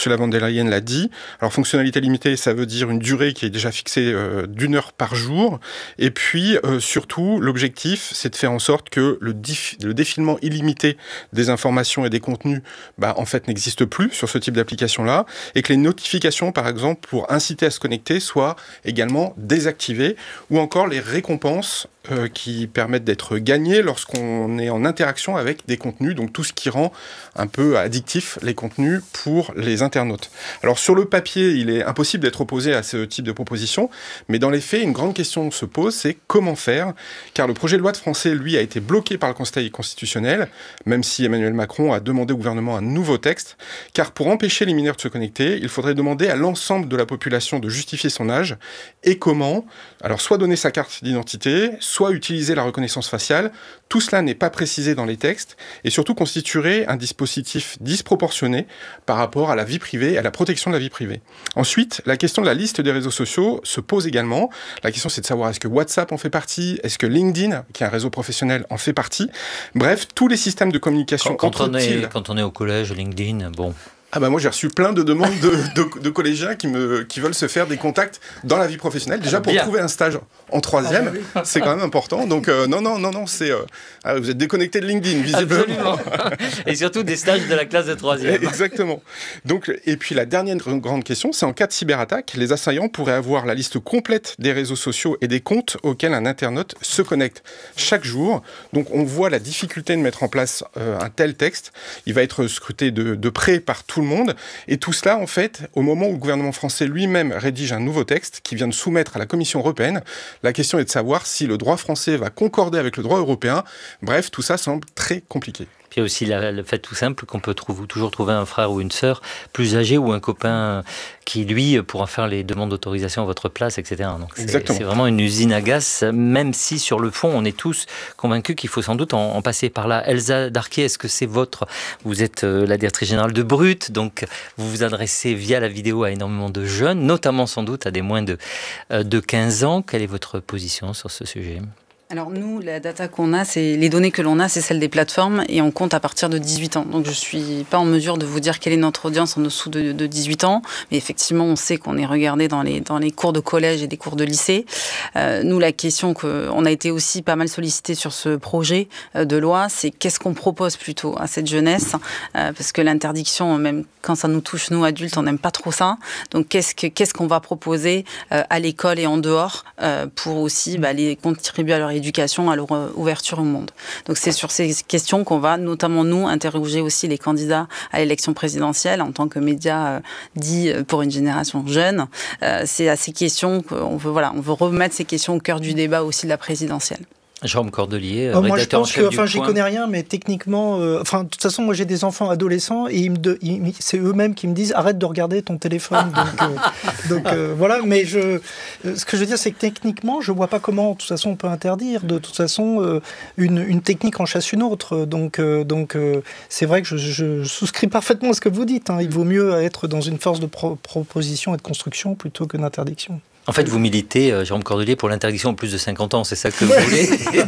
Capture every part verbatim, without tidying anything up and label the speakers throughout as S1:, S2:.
S1: Ursula von der Leyen l'a dit. Alors, fonctionnalité limitée, ça veut dire une durée qui est déjà fixée euh, d'une heure par jour. Et puis, euh, surtout, l'objectif, c'est de faire en sorte que le, dif- le défilement illimité des informations et des contenus, bah, en fait, n'existe plus sur ce type d'application-là. Et que les notifications, par exemple, pour inciter à se connecter, soient également désactivées. Ou encore les récompenses euh, qui permettent d'être gagnées lorsqu'on est en interaction avec des contenus. Donc, tout ce qui rend un peu addictif les contenus pour les internautes. Alors sur le papier, il est impossible d'être opposé à ce type de proposition, mais dans les faits, une grande question se pose, c'est comment faire ? Car le projet de loi de français, lui, a été bloqué par le Conseil constitutionnel, même si Emmanuel Macron a demandé au gouvernement un nouveau texte, car pour empêcher les mineurs de se connecter, il faudrait demander à l'ensemble de la population de justifier son âge. Et comment ? Alors soit donner sa carte d'identité, soit utiliser la reconnaissance faciale. Tout cela n'est pas précisé dans les textes, et surtout constituerait un dispositif disproportionné par rapport à la vie privée, à la protection de la vie privée. Ensuite, la question de la liste des réseaux sociaux se pose également. La question, c'est de savoir est-ce que WhatsApp en fait partie, est-ce que LinkedIn, qui est un réseau professionnel, en fait partie. Bref, tous les systèmes de communication
S2: quand, quand, on est,
S1: ils...
S2: quand on est au collège, LinkedIn, bon...
S1: Ah bah moi j'ai reçu plein de demandes de, de, de collégiens qui, me, qui veulent se faire des contacts dans la vie professionnelle. Déjà pour Bien. trouver un stage en troisième, ah, oui. c'est quand même important. Donc euh, non, non, non, non, c'est... Euh, ah, vous êtes déconnecté de LinkedIn, visiblement.
S2: Absolument. Et surtout des stages de la classe de troisième.
S1: Exactement. Donc, et puis la dernière grande question, c'est en cas de cyberattaque, les assaillants pourraient avoir la liste complète des réseaux sociaux et des comptes auxquels un internaute se connecte chaque jour. Donc on voit la difficulté de mettre en place euh, un tel texte. Il va être scruté de, de près par tout le monde. Et tout cela, en fait, au moment où le gouvernement français lui-même rédige un nouveau texte qui vient de soumettre à la Commission européenne, la question est de savoir si le droit français va concorder avec le droit européen. Bref, tout ça semble très compliqué.
S2: Puis il y a aussi la, le fait tout simple qu'on peut trouver, toujours trouver un frère ou une sœur plus âgé ou un copain qui, lui, pourra faire les demandes d'autorisation à votre place, et cetera. Donc c'est, c'est vraiment une usine à gaz, même si sur le fond, on est tous convaincus qu'il faut sans doute en, en passer par là. Elsa Darquier, est-ce que c'est votre... Vous êtes euh, la directrice générale de Brut, donc vous vous adressez via la vidéo à énormément de jeunes, notamment sans doute à des moins de, euh, de quinze ans. Quelle est votre position sur ce sujet ?
S3: Alors nous, la data qu'on a, c'est les données que l'on a, c'est celle des plateformes et on compte à partir de dix-huit ans. Donc je suis pas en mesure de vous dire quelle est notre audience en dessous de, de dix-huit ans, mais effectivement, on sait qu'on est regardé dans les dans les cours de collège et des cours de lycée. Euh, nous, la question que on a été aussi pas mal sollicité sur ce projet de loi, c'est qu'est-ce qu'on propose plutôt à cette jeunesse, euh, parce que l'interdiction, même quand ça nous touche nous adultes, on n'aime pas trop ça. Donc qu'est-ce que qu'est-ce qu'on va proposer euh, à l'école et en dehors euh, pour aussi bah, les contribuer à leur éducation, à leur ouverture au monde. Donc c'est sur ces questions qu'on va, notamment nous, interroger aussi les candidats à l'élection présidentielle en tant que média euh, dit pour une génération jeune. Euh, c'est à ces questions qu'on veut, voilà, on veut remettre ces questions au cœur du débat aussi de la présidentielle.
S2: Jérôme Cordelier,
S4: euh, moi je
S2: rédacteur en
S4: pense
S2: chef
S4: que,
S2: du
S4: enfin, j'y
S2: Point.
S4: connais rien, mais techniquement, euh, enfin, de toute façon, moi j'ai des enfants adolescents et ils me de, ils, c'est eux-mêmes qui me disent arrête de regarder ton téléphone. donc, euh, donc euh, voilà, mais je, ce que je veux dire, c'est que techniquement, je vois pas comment, de toute façon, on peut interdire. De toute façon, euh, une, une technique en chasse une autre. Donc, euh, donc, euh, c'est vrai que je, je souscris parfaitement à ce que vous dites. Hein. Il vaut mieux être dans une force de pro- proposition et de construction plutôt que d'interdiction.
S2: En fait, vous militez, euh, Jérôme Cordelier, pour l'interdiction en plus de cinquante ans, c'est ça que vous voulez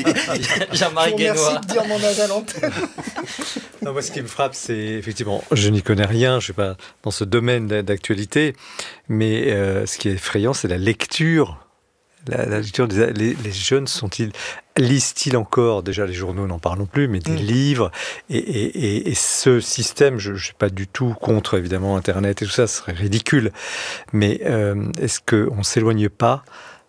S2: Jean-Marie Guénois.
S4: Merci de dire mon âge à l'antenne.
S5: Non, moi, ce qui me frappe, c'est effectivement, je n'y connais rien, je ne suis pas dans ce domaine d'actualité, mais euh, ce qui est effrayant, c'est la lecture. La, la lecture des, les, les jeunes sont-ils lisent-ils encore, déjà les journaux n'en parlons plus, mais des mmh. livres et, et, et, et ce système, je ne suis pas du tout contre évidemment Internet et tout ça, ce serait ridicule, mais euh, est-ce qu'on ne s'éloigne pas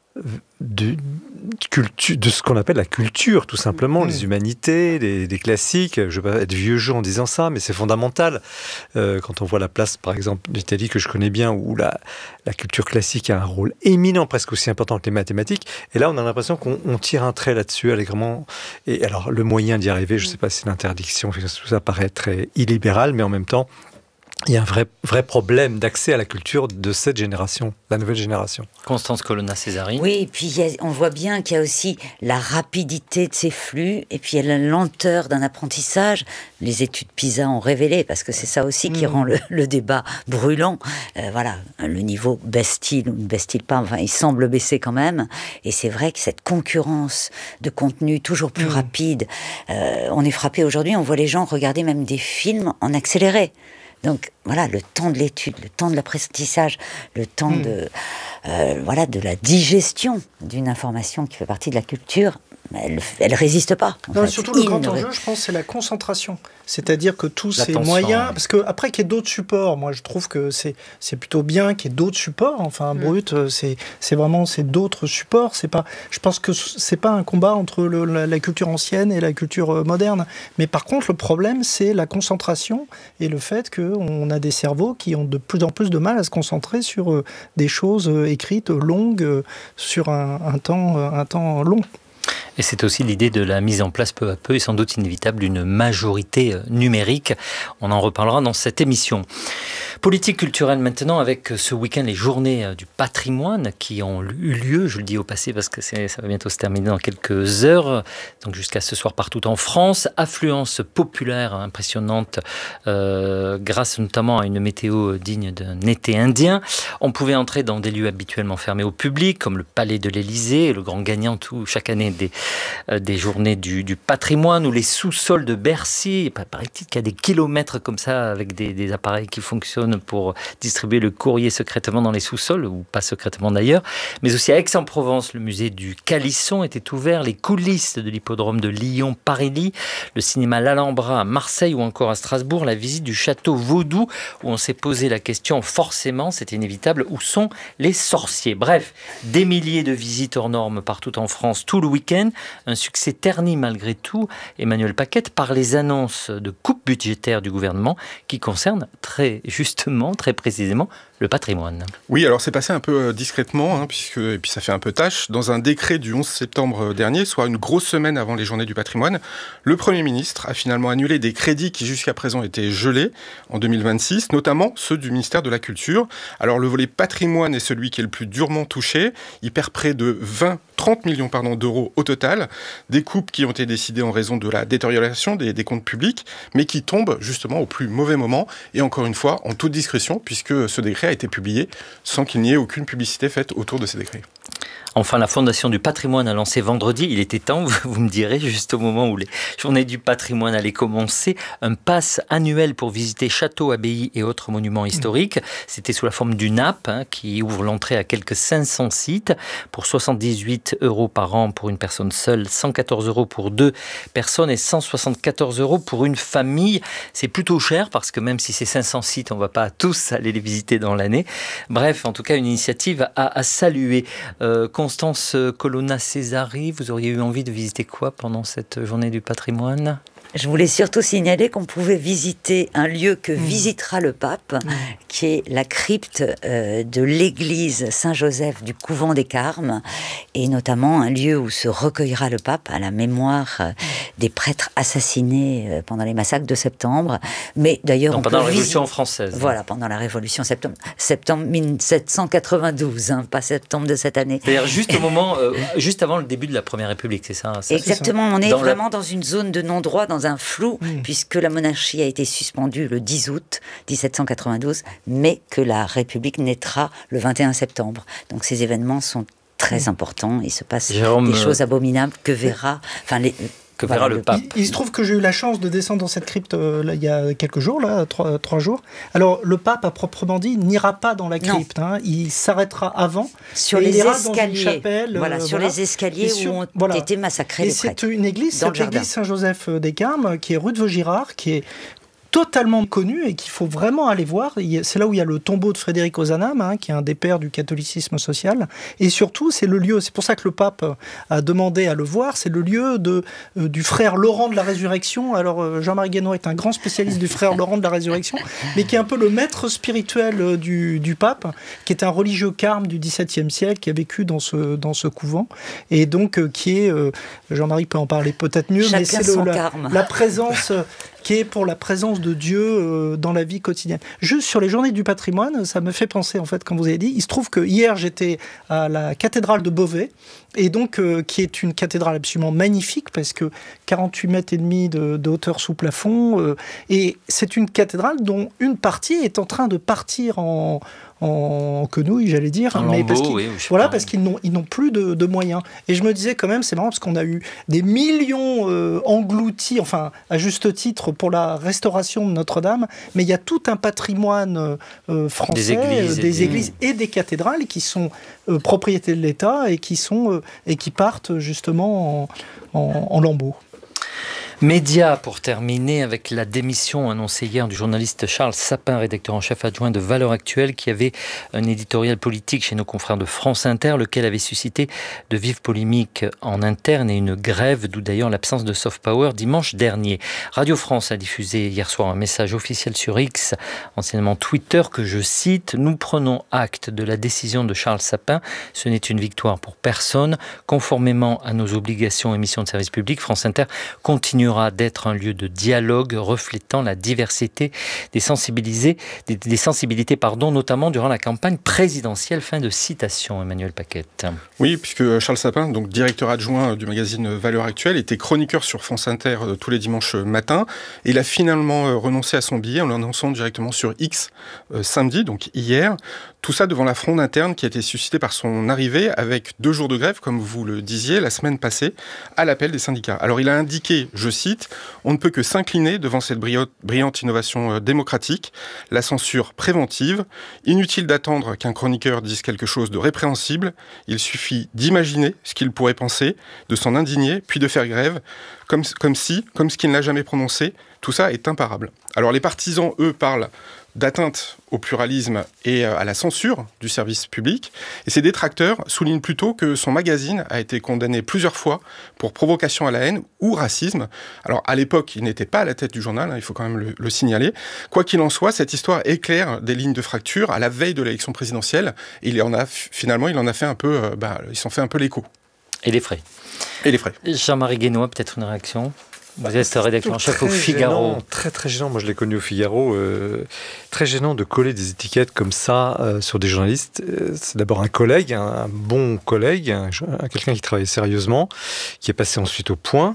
S5: de, culture, de ce qu'on appelle la culture, tout simplement, mmh. les humanités, les, les classiques. Je ne vais pas être vieux jeu en disant ça, mais c'est fondamental. Euh, quand on voit la place, par exemple, d'Italie, que je connais bien, où la, la culture classique a un rôle éminent, presque aussi important que les mathématiques. Et là, on a l'impression qu'on on tire un trait là-dessus allègrement. Et alors, le moyen d'y arriver, je ne sais pas si l'interdiction, tout ça paraît très illibéral, mais en même temps, il y a un vrai, vrai problème d'accès à la culture de cette génération, la nouvelle génération.
S2: Constance Colonna-Césari.
S6: Oui, et puis y a, on voit bien qu'il y a aussi la rapidité de ces flux, et puis il y a la lenteur d'un apprentissage. Les études PISA ont révélé, parce que c'est ça aussi mmh. qui rend le, le débat brûlant. Euh, voilà, le niveau baisse-t-il ou ne baisse-t-il pas, enfin, il semble baisser quand même. Et c'est vrai que cette concurrence de contenu toujours plus mmh. rapide, euh, on est frappé aujourd'hui, on voit les gens regarder même des films en accéléré. Donc voilà, le temps de l'étude, le temps de l'apprentissage, le temps mmh. de, euh, voilà, de la digestion d'une information qui fait partie de la culture, elle ne résiste pas.
S4: Non, surtout le grand enjeu, je pense, c'est la concentration. C'est-à-dire que tous ces moyens... Parce qu'après qu'il y ait d'autres supports, moi je trouve que c'est, c'est plutôt bien qu'il y ait d'autres supports. Enfin, mmh. Brut, c'est, c'est vraiment c'est d'autres supports. C'est pas, je pense que c'est pas un combat entre le, la, la culture ancienne et la culture moderne. Mais par contre, le problème, c'est la concentration et le fait qu'on a des cerveaux qui ont de plus en plus de mal à se concentrer sur euh, des choses euh, écrites longues euh, sur un, un, temps, euh, un temps long.
S2: Et c'est aussi l'idée de la mise en place peu à peu et sans doute inévitable d'une majorité numérique. On en reparlera dans cette émission. Politique culturelle maintenant avec ce week-end les journées du patrimoine qui ont eu lieu, je le dis au passé parce que c'est, ça va bientôt se terminer dans quelques heures, donc jusqu'à ce soir partout en France. Affluence populaire impressionnante euh, grâce notamment à une météo digne d'un été indien. On pouvait entrer dans des lieux habituellement fermés au public comme le Palais de l'Élysée, le grand gagnant tout, chaque année des, euh, des journées du, du patrimoine ou les sous-sols de Bercy. Il paraît-il qu'il y a des kilomètres comme ça avec des, des appareils qui fonctionnent pour distribuer le courrier secrètement dans les sous-sols, ou pas secrètement d'ailleurs. Mais aussi à Aix-en-Provence, le musée du Calisson était ouvert, les coulisses de l'hippodrome de Lyon-Paris-Ly, le cinéma L'Alhambra à Marseille ou encore à Strasbourg, la visite du château Vaudou, où on s'est posé la question, forcément, c'est inévitable, où sont les sorciers? Bref, des milliers de visites hors normes partout en France tout le week-end, un succès terni malgré tout, Emmanuel Paquette, par les annonces de coupes budgétaires du gouvernement qui concernent très justement très précisément, le patrimoine.
S1: Oui, alors c'est passé un peu discrètement, hein, puisque, et puis ça fait un peu tâche. Dans un décret du onze septembre dernier, soit une grosse semaine avant les journées du patrimoine, le Premier ministre a finalement annulé des crédits qui jusqu'à présent étaient gelés en deux mille vingt-six, notamment ceux du ministère de la Culture. Alors le volet patrimoine est celui qui est le plus durement touché. Il perd près de vingt, trente millions pardon, d'euros au total. Des coupes qui ont été décidées en raison de la détérioration des, des comptes publics, mais qui tombent justement au plus mauvais moment. Et encore une fois, en toute discrétion, puisque ce décret a été publié sans qu'il n'y ait aucune publicité faite autour de ces décrets.
S2: Enfin, la Fondation du patrimoine a lancé vendredi, il était temps, vous me direz, juste au moment où les journées du patrimoine allaient commencer, un pass annuel pour visiter châteaux, abbayes et autres monuments historiques. C'était sous la forme d'une app hein, qui ouvre l'entrée à quelques cinq cents sites pour soixante-dix-huit euros par an pour une personne seule, cent quatorze euros pour deux personnes et cent soixante-quatorze euros pour une famille. C'est plutôt cher parce que même si c'est cinq cents sites, on ne va pas tous aller les visiter dans l'année. Bref, en tout cas, une initiative à, à saluer. Euh, Constance Colonna-Césari, vous auriez eu envie de visiter quoi pendant cette journée du patrimoine ?
S6: Je voulais surtout signaler qu'on pouvait visiter un lieu que mmh. visitera le pape, mmh. qui est la crypte euh, de l'église Saint-Joseph du couvent des Carmes, et notamment un lieu où se recueillera le pape à la mémoire euh, des prêtres assassinés euh, pendant les massacres de septembre. Mais d'ailleurs,
S2: non,
S6: on
S2: pendant
S6: peut
S2: la Révolution
S6: visiter...
S2: française.
S6: Voilà, pendant la Révolution septembre, septembre mille sept cent quatre-vingt-douze, hein, pas septembre de cette année.
S2: C'est-à-dire juste au moment, euh, juste avant le début de la Première République, c'est ça, ça
S6: Exactement,
S2: c'est ça.
S6: On est
S2: dans
S6: vraiment
S2: la...
S6: dans une zone de non-droit, dans un flou, mmh. puisque la monarchie a été suspendue le dix août dix-sept cent quatre-vingt-douze, mais que la République naîtra le vingt et un septembre. Donc ces événements sont très mmh. importants, il se passe Jérôme, des choses abominables que verra... Enfin, les,
S2: que verra voilà, le pape.
S4: Il, il se trouve que j'ai eu la chance de descendre dans cette crypte euh, là, il y a quelques jours, là, trois, trois jours. Alors, le pape, à proprement dit, n'ira pas dans la crypte. Hein, il s'arrêtera avant.
S6: Sur
S4: et
S6: les
S4: il ira
S6: escaliers.
S4: Dans une chapelle,
S6: voilà,
S4: euh,
S6: sur
S4: voilà.
S6: les escaliers sur, où ont voilà. été massacrés
S4: et
S6: les prêtres.
S4: Et c'est une église, c'est l'église Saint-Joseph des Carmes, qui est rue de Vaugirard, qui est totalement connu et qu'il faut vraiment aller voir. C'est là où il y a le tombeau de Frédéric Ozanam, hein, qui est un des pères du catholicisme social. Et surtout, c'est le lieu, c'est pour ça que le pape a demandé à le voir, c'est le lieu de, euh, du frère Laurent de la Résurrection. Alors, euh, Jean-Marie Guénois est un grand spécialiste du frère Laurent de la Résurrection, mais qui est un peu le maître spirituel du, du pape, qui est un religieux carme du dix-septième siècle, qui a vécu dans ce, dans ce couvent. Et donc, euh, qui est, euh, Jean-Marie peut en parler peut-être mieux,
S6: Chacun
S4: mais c'est le, la, la présence... qui est pour la présence de Dieu euh, dans la vie quotidienne. Juste sur les journées du patrimoine, ça me fait penser, en fait, comme vous avez dit, il se trouve que hier, j'étais à la cathédrale de Beauvais, et donc, euh, qui est une cathédrale absolument magnifique, parce que quarante-huit mètres et demi de, de hauteur sous plafond, euh, et c'est une cathédrale dont une partie est en train de partir en... en quenouille, j'allais dire.
S2: En
S4: mais
S2: lambeau,
S4: parce qu'ils,
S2: oui,
S4: voilà, parce qu'ils n'ont, ils n'ont plus de, de moyens. Et je me disais quand même, c'est marrant parce qu'on a eu des millions euh, engloutis, enfin à juste titre, pour la restauration de Notre-Dame, mais il y a tout un patrimoine euh, français,
S2: des églises,
S4: euh, des
S2: et des...
S4: églises et des cathédrales qui sont euh, propriété de l'État et qui sont euh, et qui partent justement en, en, en lambeaux.
S2: Média, pour terminer, avec la démission annoncée hier du journaliste Charles Sapin, rédacteur en chef adjoint de Valeurs Actuelles, qui avait un éditorial politique chez nos confrères de France Inter, lequel avait suscité de vives polémiques en interne et une grève, d'où d'ailleurs l'absence de soft power dimanche dernier. Radio France a diffusé hier soir un message officiel sur X, anciennement Twitter, que je cite « Nous prenons acte de la décision de Charles Sapin. Ce n'est une victoire pour personne. Conformément à nos obligations et missions de service public, France Inter continuera d'être un lieu de dialogue reflétant la diversité des sensibilités, des, des sensibilités pardon, notamment durant la campagne présidentielle. » Fin de citation, Emmanuel Paquette.
S1: Oui, puisque Charles Sapin, donc directeur adjoint du magazine Valeurs Actuelles, était chroniqueur sur France Inter euh, tous les dimanches matins. Et il a finalement euh, renoncé à son billet en l'annonçant directement sur X euh, samedi, donc hier. Tout ça devant la fronde interne qui a été suscitée par son arrivée avec deux jours de grève, comme vous le disiez, la semaine passée, à l'appel des syndicats. Alors il a indiqué, je cite, « On ne peut que s'incliner devant cette brillante innovation démocratique, la censure préventive. Inutile d'attendre qu'un chroniqueur dise quelque chose de répréhensible. Il suffit d'imaginer ce qu'il pourrait penser, de s'en indigner, puis de faire grève, comme, comme si, comme ce qu'il n'a jamais prononcé. Tout ça est imparable. » Alors les partisans, eux, parlent d'atteinte au pluralisme et à la censure du service public. Et ses détracteurs soulignent plutôt que son magazine a été condamné plusieurs fois pour provocation à la haine ou racisme. Alors à l'époque, il n'était pas à la tête du journal, hein, il faut quand même le, le signaler. Quoi qu'il en soit, cette histoire éclaire des lignes de fracture à la veille de l'élection présidentielle. Et il en a, finalement, il en a fait un peu, euh, bah, il s'en fait un peu l'écho.
S2: Et les frais.
S1: Et les frais.
S2: Jean-Marie Guénois, peut-être une réaction ? Vous êtes rédacteur en chef au Figaro.
S5: Gênant, très très gênant, moi je l'ai connu au Figaro, euh, très gênant de coller des étiquettes comme ça euh, sur des journalistes. Euh, c'est d'abord un collègue, un, un bon collègue, un, un, quelqu'un qui travaillait sérieusement, qui est passé ensuite au Point,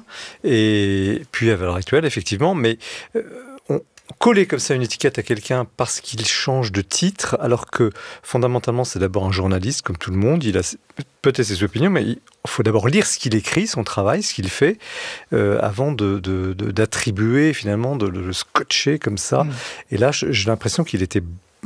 S5: et puis à Valeurs Actuelles, effectivement, mais euh, on, coller comme ça une étiquette à quelqu'un parce qu'il change de titre, alors que fondamentalement c'est d'abord un journaliste comme tout le monde, il a peut-être ses opinions, mais il faut d'abord lire ce qu'il écrit, son travail, ce qu'il fait, euh, avant de, de, de, d'attribuer finalement, de, de le scotcher comme ça. Mmh. Et là, j'ai l'impression qu'il était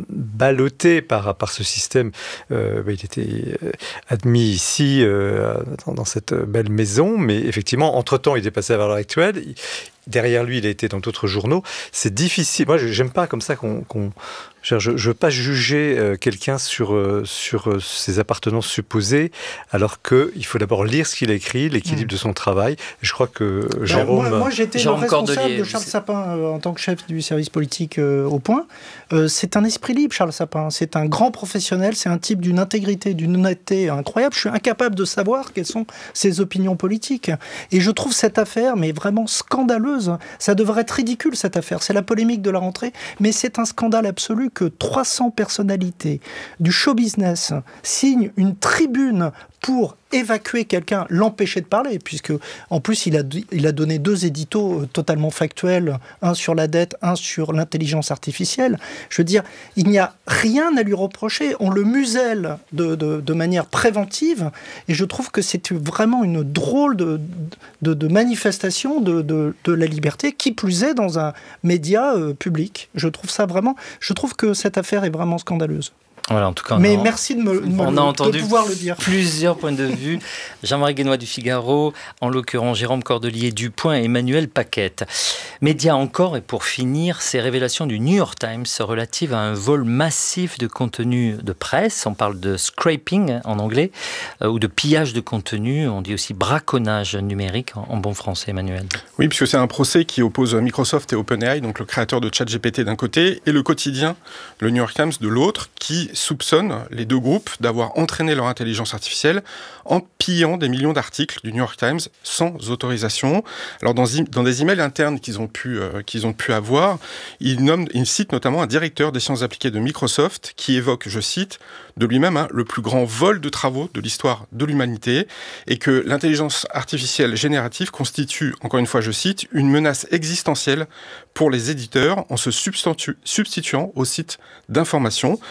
S5: ballotté par, par ce système. Euh, il était admis ici, euh, dans, dans cette belle maison, mais effectivement, entre-temps, il est passé à Valeurs Actuelles. Derrière lui, il a été dans d'autres journaux. C'est difficile. Moi, j'aime pas comme ça qu'on... qu'on... Je ne veux pas juger euh, quelqu'un sur, euh, sur euh, ses appartenances supposées, alors qu'il faut d'abord lire ce qu'il a écrit, l'équilibre mmh. de son travail. Et je crois que bah, Jérôme...
S4: Moi, moi j'étais Jérôme le responsable Cordelier, de Charles Sapin euh, en tant que chef du service politique euh, au Point. Euh, c'est un esprit libre, Charles Sapin. C'est un grand professionnel. C'est un type d'une intégrité, d'une honnêteté incroyable. Je suis incapable de savoir quelles sont ses opinions politiques. Et je trouve cette affaire, mais vraiment scandaleuse. Ça devrait être ridicule, cette affaire. C'est la polémique de la rentrée. Mais c'est un scandale absolu que trois cents personnalités du show business signent une tribune pour évacuer quelqu'un, l'empêcher de parler, puisque en plus il a, il a donné deux éditos totalement factuels, un sur la dette, un sur l'intelligence artificielle. Je veux dire, il n'y a rien à lui reprocher. On le muselle de, de, de manière préventive, et je trouve que c'est vraiment une drôle de, de, de manifestation de, de, de la liberté, qui plus est dans un média euh, public. Je trouve ça vraiment... Je trouve que cette affaire est vraiment scandaleuse.
S2: Voilà, en tout cas,
S4: mais
S2: a,
S4: merci de, me,
S2: on
S4: me,
S2: a entendu
S4: de pouvoir le dire.
S2: Plusieurs points de vue. Jean-Marie Guénois du Figaro, en l'occurrence Jérôme Cordelier du Point et Emmanuel Paquette. Média encore, et pour finir, ces révélations du New York Times relatives à un vol massif de contenu de presse. On parle de scraping en anglais, euh, ou de pillage de contenu. On dit aussi braconnage numérique en, en bon français, Emmanuel.
S1: Oui, puisque c'est un procès qui oppose Microsoft et OpenAI, donc le créateur de ChatGPT d'un côté, et le quotidien, le New York Times de l'autre, qui soupçonnent les deux groupes d'avoir entraîné leur intelligence artificielle en pillant des millions d'articles du New York Times sans autorisation. Alors dans, dans des emails internes qu'ils ont pu, euh, qu'ils ont pu avoir, ils, nomment, ils citent notamment un directeur des sciences appliquées de Microsoft qui évoque, je cite, de lui-même hein, le plus grand vol de travaux de l'histoire de l'humanité, et que l'intelligence artificielle générative constitue, encore une fois je cite, une menace existentielle pour les éditeurs en se substitu- substituant aux sites d'information. Alors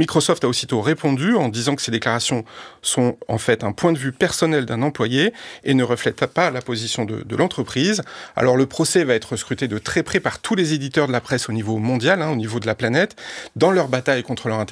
S1: Microsoft a aussitôt répondu en disant que ces déclarations sont en fait un point de vue personnel d'un employé et ne reflètent pas la position de, de l'entreprise. Alors le procès va être scruté de très près par tous les éditeurs de la presse au niveau mondial, hein, au niveau de la planète, dans leur bataille contre leur intelligence